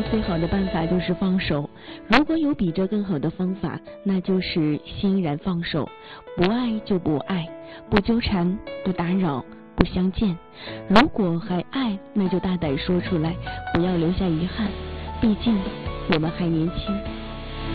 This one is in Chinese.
爱最好的办法就是放手，如果有比这更好的方法，那就是欣然放手。不爱就不爱，不纠缠，不打扰，不相见。如果还爱，那就大胆说出来，不要留下遗憾，毕竟我们还年轻。